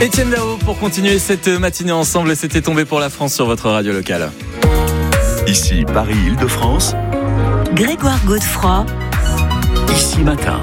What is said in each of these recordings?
Etienne Dao pour continuer cette matinée ensemble. C'était tombé pour la France sur votre radio locale. Ici Paris-Île-de-France. Grégoire Godefroy. Ici Matin.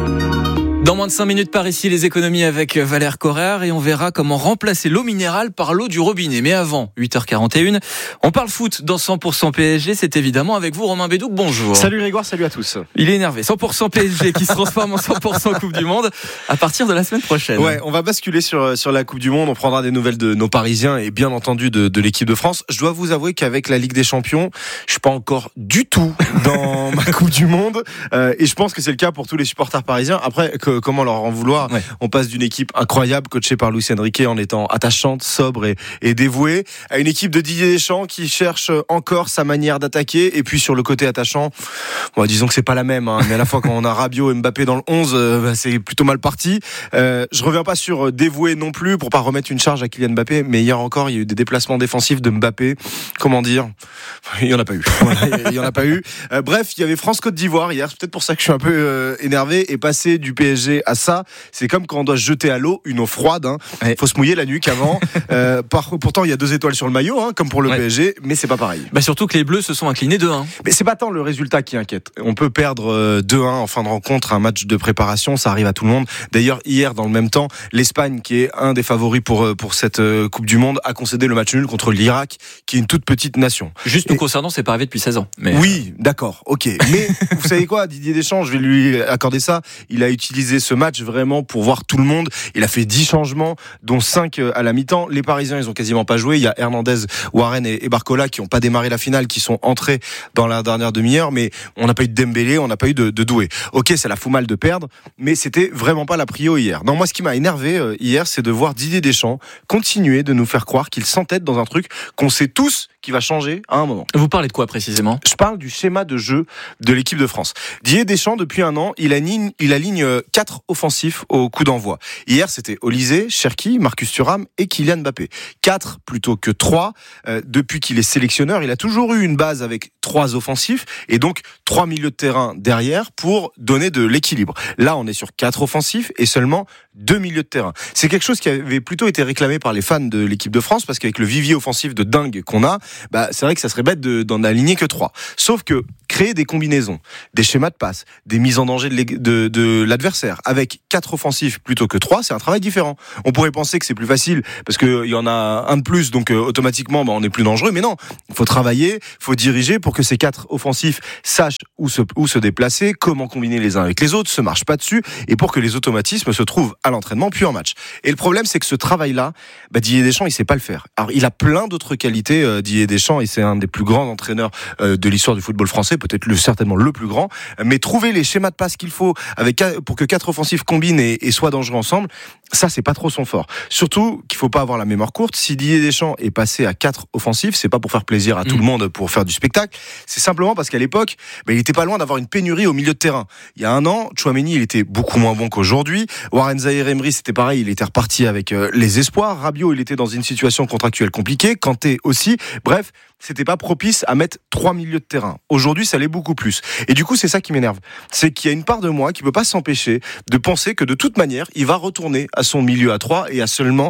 Dans moins de 5 minutes par ici, les économies avec Valère Correr et on verra comment remplacer l'eau minérale par l'eau du robinet. Mais avant, 8h41, on parle foot dans 100% PSG. C'est évidemment avec vous, Romain Bédouc. Bonjour. Salut Grégoire, salut à tous. Il est énervé. 100% PSG qui se transforme en 100% Coupe du Monde à partir de la semaine prochaine. Ouais, on va basculer sur la Coupe du Monde. On prendra des nouvelles de nos Parisiens et bien entendu de l'équipe de France. Je dois vous avouer qu'avec la Ligue des Champions, je suis pas encore du tout dans ma Coupe du Monde. Et je pense que c'est le cas pour tous les supporters parisiens. Après, comment leur en vouloir? Ouais. On passe d'une équipe incroyable coachée par Luis Enrique en étant attachante, sobre et dévouée, à une équipe de Didier Deschamps qui cherche encore sa manière d'attaquer. Et puis sur le côté attachant, bon, disons que c'est pas la même, hein, mais à la fois quand on a Rabiot et Mbappé dans le 11, c'est plutôt mal parti. Je reviens pas sur dévoué non plus pour pas remettre une charge à Kylian Mbappé, mais hier encore il y a eu des déplacements défensifs de Mbappé. Comment dire? Il y en a pas eu. Il y en a pas eu. Bref, il y avait France-Côte d'Ivoire hier. C'est peut-être pour ça que je suis un peu énervé. Et passer du PSG à ça, c'est comme quand on doit se jeter à l'eau, une eau froide. Hein. Ouais. Faut se mouiller la nuque avant. Pourtant, il y a 2 étoiles sur le maillot, hein, comme pour le PSG, mais c'est pas pareil. Bah surtout que les Bleus se sont inclinés 2-1. Mais c'est pas tant le résultat qui inquiète. On peut perdre 2-1 en fin de rencontre, un match de préparation, ça arrive à tout le monde. D'ailleurs, hier, dans le même temps, l'Espagne, qui est un des favoris pour cette Coupe du Monde, a concédé le match nul contre l'Irak, qui est une toute petite nation. Juste nous concernant, c'est pas arrivé depuis 16 ans. Mais oui, d'accord, ok. Mais vous savez quoi, Didier Deschamps, je vais lui accorder ça. Il a utilisé ce match vraiment pour voir tout le monde. Il a fait 10 changements, dont 5 à la mi-temps. Les Parisiens, ils ont quasiment pas joué. Il y a Hernandez, Warren et Barcola qui ont pas démarré la finale, qui sont entrés dans la dernière demi-heure, mais on n'a pas eu de Dembélé, on n'a pas eu de Doué. Ok, ça la fout mal de perdre, mais c'était vraiment pas la prio hier. Non, moi, ce qui m'a énervé hier, c'est de voir Didier Deschamps continuer de nous faire croire qu'il s'entête dans un truc qu'on sait tous qui va changer à un moment. Vous parlez de quoi précisément? Je parle du schéma de jeu de l'équipe de France. Didier Deschamps, depuis un an, il aligne 4 offensifs au coup d'envoi. Hier, c'était Olysée, Cherki, Marcus Thuram et Kylian Mbappé. 4 plutôt que 3. Depuis qu'il est sélectionneur, il a toujours eu une base avec 3 offensifs et donc 3 milieux de terrain derrière pour donner de l'équilibre. Là, on est sur 4 offensifs et seulement 2 milieux de terrain. C'est quelque chose qui avait plutôt été réclamé par les fans de l'équipe de France parce qu'avec le vivier offensif de dingue qu'on a, c'est vrai que ça serait bête d'en aligner que 3. Sauf que créer des combinaisons, des schémas de passe, des mises en danger de l'adversaire avec 4 offensifs plutôt que 3, c'est un travail différent. On pourrait penser que c'est plus facile parce qu'il y en a un de plus, donc automatiquement on est plus dangereux, mais non, il faut travailler, il faut diriger pour que ces 4 offensifs sachent où se déplacer, comment combiner les uns avec les autres, se marche pas dessus, et pour que les automatismes se trouvent à l'entraînement puis en match. Et le problème, c'est que ce travail-là, Didier Deschamps, il sait pas le faire. Alors il a plein d'autres qualités, Didier Deschamps, et c'est un des plus grands entraîneurs de l'histoire du football français, peut-être certainement le plus grand, mais trouver les schémas de passe qu'il faut pour que 4 offensifs combinent et soient dangereux ensemble, ça c'est pas trop son fort. Surtout qu'il faut pas avoir la mémoire courte. Si Didier Deschamps est passé à 4 offensifs, c'est pas pour faire plaisir à tout le monde, pour faire du spectacle, c'est simplement parce qu'à l'époque, il était pas loin d'avoir une pénurie au milieu de terrain. Il y a un an, Tchouaméni, il était beaucoup moins bon qu'aujourd'hui. Warren Zaïre-Emery, c'était pareil, il était reparti avec les espoirs. Rabiot, il était dans une situation contractuelle compliquée. Kanté aussi. Bref, c'était pas propice à mettre 3 milieux de terrain. Aujourd'hui, ça l'est beaucoup plus. Et du coup, c'est ça qui m'énerve. C'est qu'il y a une part de moi qui peut pas s'empêcher de penser que de toute manière, il va retourner à son milieu à 3 et à seulement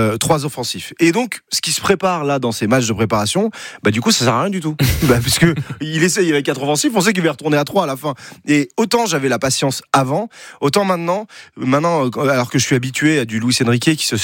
3 offensifs. Et donc, ce qui se prépare là dans ces matchs de préparation, du coup, ça sert à rien du tout. Puisque il essaye avec 4 offensifs, on sait qu'il va retourner à 3 à la fin. Et autant j'avais la patience avant, autant maintenant, alors que je suis habitué à du Luis Enrique qui se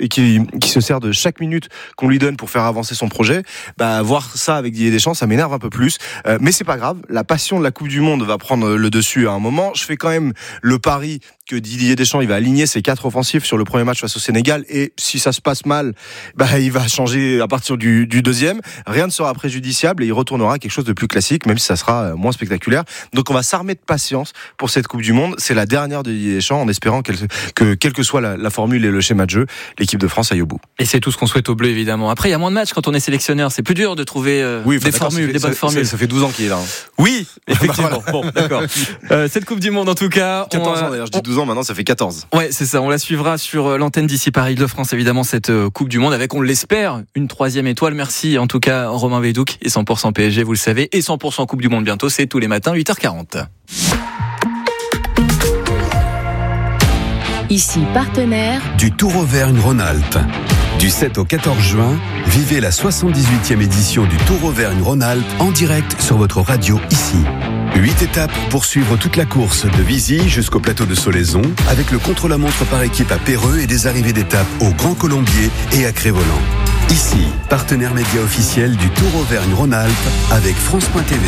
sert de chaque minute qu'on lui donne pour faire avancer son projet, voir ça avec Didier Deschamps, ça m'énerve un peu plus. Mais c'est pas grave, la passion de la Coupe du Monde va prendre le dessus à un moment. Je fais quand même le pari que Didier Deschamps, il va aligner ses 4 offensifs sur le premier match face au Sénégal, et si ça se passe mal, il va changer à partir du deuxième. Rien ne sera préjudiciable et il retournera à quelque chose de plus classique, même si ça sera moins spectaculaire. Donc on va s'armer de patience pour cette Coupe du Monde. C'est la dernière de Didier Deschamps, en espérant que quelle que soit la formule et le schéma de jeu, l'équipe de France aille au bout. Et c'est tout ce qu'on souhaite aux Bleus, évidemment. Après, il y a moins de matchs quand on est sélectionneur. C'est plus dur de trouver des formules, des bonnes formules. Ça fait 12 ans qu'il est là. Oui, effectivement. Bon, d'accord. Cette Coupe du Monde, en tout cas. 14 ans d'ailleurs, je dis 12 ans, maintenant ça fait 14. Ouais, c'est ça. On la suivra sur l'antenne d'ici Paris-Île-de-France, évidemment, cette Coupe du Monde, avec, on l'espère, une 3e étoile. Merci, en tout cas, Romain Bédouc et 100% PSG, vous le savez, et 100% Coupe du Monde bientôt. C'est tous les matins, 8h40. Ici partenaire du Tour Auvergne-Rhône-Alpes. Du 7 au 14 juin, vivez la 78e édition du Tour Auvergne-Rhône-Alpes en direct sur votre radio ici. 8 étapes pour suivre toute la course de Vizy jusqu'au plateau de Solaison avec le contre-la-montre par équipe à Péreux et des arrivées d'étapes au Grand Colombier et à Crévolant. Ici, partenaire média officiel du Tour Auvergne-Rhône-Alpes avec France.tv.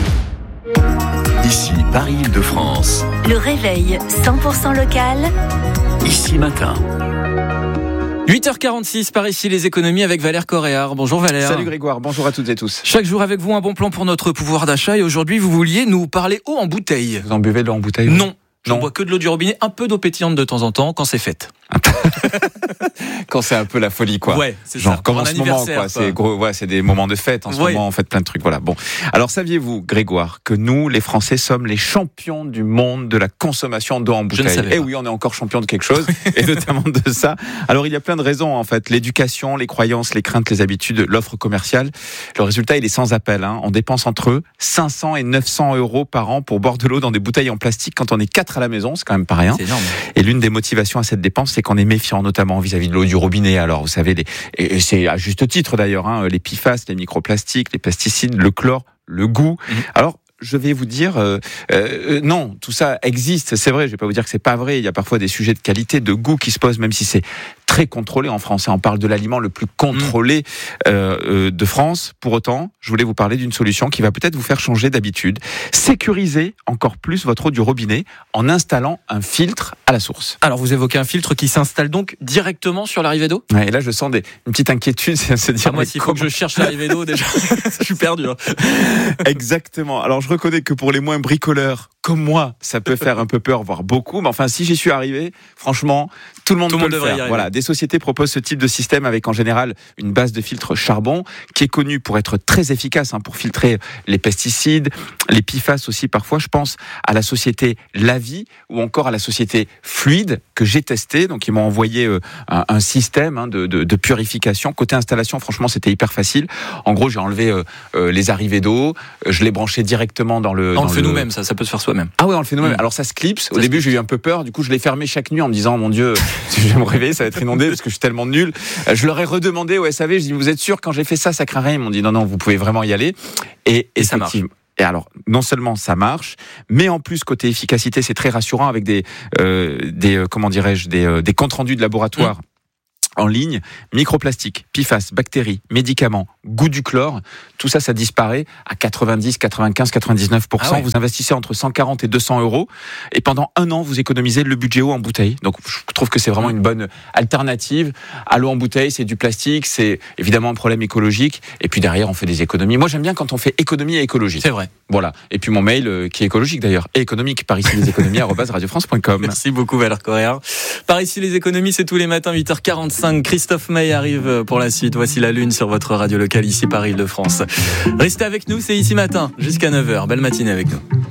Ici Paris-Île-de-France. le réveil 100% local. Ici Matin. 8h46, par ici les économies avec Valère Coréard. Bonjour Valère. Salut Grégoire, bonjour à toutes et tous. Chaque jour avec vous, un bon plan pour notre pouvoir d'achat. Et aujourd'hui, vous vouliez nous parler eau en bouteille. Vous en buvez de l'eau en bouteille? Non. Je Non. bois que de l'eau du robinet, un peu d'eau pétillante de temps en temps quand c'est fête. Quand c'est un peu la folie, quoi. Ouais, c'est genre ça. comme Pour en un ce moment, anniversaire, quoi. C'est gros, ouais, c'est des moments de fête en ce Ouais. moment, on fait plein de trucs, voilà. Bon. Alors, saviez-vous, Grégoire, que nous, les Français, sommes les champions du monde de la consommation d'eau en Je ne bouteille? savais Eh pas. oui, on est encore champion de quelque chose, et notamment de ça. Alors, il y a plein de raisons, en fait. L'éducation, les croyances, les craintes, les habitudes, l'offre commerciale. Le résultat, il est sans appel, hein. On dépense entre 500 et 900 euros par an pour boire de l'eau dans des bouteilles en plastique quand on est 4 à la maison. C'est quand même pas rien. C'est énorme. Et l'une des motivations à cette dépense, c'est qu'on est méfiant, notamment vis-à-vis de l'eau du robinet. Alors, vous savez, et c'est à juste titre d'ailleurs, hein, les PFAS, les microplastiques, les pesticides, le chlore, le goût. Alors, je vais vous dire, non, tout ça existe, c'est vrai, je vais pas vous dire que c'est pas vrai. Il y a parfois des sujets de qualité, de goût qui se posent, même si c'est très contrôlé en France. On parle de l'aliment le plus contrôlé de France. Pour autant, je voulais vous parler d'une solution qui va peut-être vous faire changer d'habitude. Sécuriser encore plus votre eau du robinet en installant un filtre à la source. Alors, vous évoquez un filtre qui s'installe donc directement sur l'arrivée d'eau. Ouais, et là, je sens une petite inquiétude, c'est à se dire. Moi, mais s'il faut que je cherche l'arrivée d'eau, déjà, je suis perdu. Hein. Exactement. Alors, je reconnais que pour les moins bricoleurs, comme moi, ça peut faire un peu peur, voire beaucoup. Mais enfin, si j'y suis arrivé, franchement, tout le monde peut le devrait y faire. arriver. Voilà. Des sociétés proposent ce type de système avec, en général, une base de filtre charbon qui est connue pour être très efficace, hein, pour filtrer les pesticides, les PFAS aussi parfois. Je pense à la société Lavi ou encore à la société Fluide que j'ai testé. Donc, ils m'ont envoyé un système, hein, de purification. Côté installation, franchement, c'était hyper facile. En gros, j'ai enlevé les arrivées d'eau, je l'ai branché directement dans le... On le fait nous-mêmes, ça peut se faire soi-même. Ah ouais, on le fait nous-mêmes. Alors ça se clipse. Au début, j'ai eu un peu peur. Du coup, je l'ai fermé chaque nuit en me disant, mon Dieu, si je vais me réveiller, ça va être inondé parce que je suis tellement nul. Je leur ai redemandé au SAV, je dis, vous êtes sûr, quand j'ai fait ça, ça craint rien? Ils m'ont dit, non, vous pouvez vraiment y aller. Et ça marche. Et alors, non seulement ça marche, mais en plus, côté efficacité, c'est très rassurant avec des comptes rendus de laboratoire. En ligne, microplastiques, PFAS, bactéries, médicaments, goût du chlore, tout ça, ça disparaît à 90, 95, 99%. Ah ouais. Vous investissez entre 140 et 200 euros et pendant un an, vous économisez le budget eau en bouteille. Donc, je trouve que c'est vraiment une bonne alternative à l'eau en bouteille. C'est du plastique, c'est évidemment un problème écologique. Et puis derrière, on fait des économies. Moi, j'aime bien quand on fait économie et écologie. C'est vrai. Voilà. Et puis mon mail, qui est écologique d'ailleurs, et économique, par ici les économies, @radiofrance.com. Merci beaucoup Valère Coréard. Par ici les économies, c'est tous les matins 8h45. Christophe May arrive pour la suite. Voici la lune sur votre radio locale ici Paris-Île-de-France. Restez avec nous, c'est ici matin jusqu'à 9h. Belle matinée avec nous.